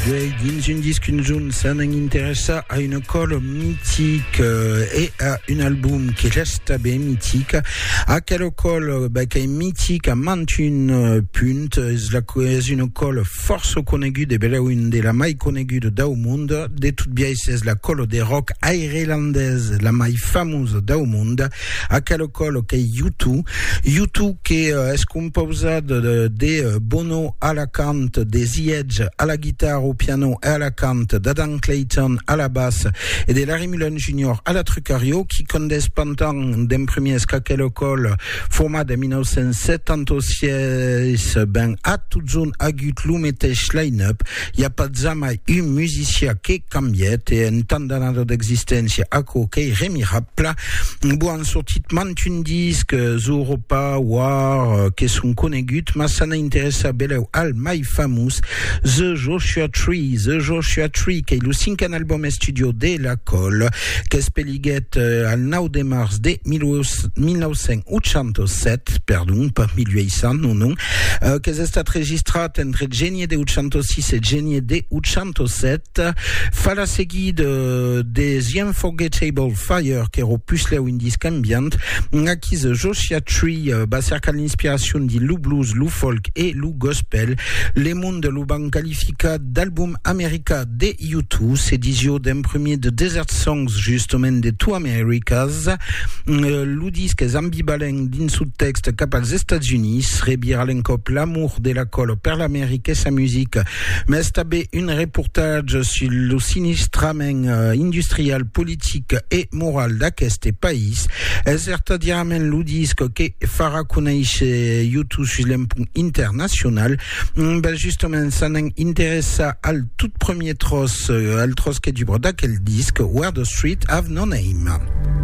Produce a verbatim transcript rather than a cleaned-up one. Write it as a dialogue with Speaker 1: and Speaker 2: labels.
Speaker 1: dins un disque un jour, ça n'intéresse à une école mythique euh, et à un album qui reste bien mythique. À quelle école bah, qui est mythique à vingt-et-un punts, c'est une école force connue de Belawin de la mai connue de au monde. De toute bien, c'est l'école des rock irlandaise, la mai fameuse au monde. À quelle école qui est U deux. U deux qui est composée de, de Bono à la cante, des The Edge à la guitare, au piano et à la cante, d'Adam Clayton à la basse et de Larry Mullen junior à la trucario, qui correspond d'un premier qu'à l'école format de mille neuf cent soixante-seize, ben à tout zone agut l'oumetech line-up. Il n'y a pas jamais un musicien qui cambiait et un temps d'années d'existence à côté Rémi Rappla. Bon, sorti de vingt-et-un disques, Europa, War, qui sont connus, mais ça n'intéresse à Beleu al my famous, The Joshua Tree, The Joshua Tree, qui est le cinquième album studio de la colle, qui est spelliguet euh, al neuf de mars de mille neuf cent soixante-sept, pardon, pas mille huit cents, non, non, euh, qui est enregistré entre gennaio de soixante-six et gennaio de soixante-sept, fa la seguide de, des The Unforgettable Fire, qui est au plus là un disque ambient, à qui The Joshua Tree, euh, bah, cerca l'inspiration du Lou Blues, Lou Folk et Lou Gospel, les mondes de l'Uban qualificat d'album américain de U deux, c'est disio d'un premier de Desert Songs, justement, de Two Americas, euh, le disque est ambivalent d'un sous-texte cap als États-Unis, rebir à l'encop l'amour de la colle per l'Amérique et sa musique, mais stabé un reportage sur le sinistrament euh, industriel, politique et moral d'aquest pays, et c'est-à-dire le disque que fera connaître U deux sur l'impôt international, ben justement, ça n'intéresse à le tout premier trosse, à le trosse qui est du bras d'aquel disque, Where the Street Have No Name.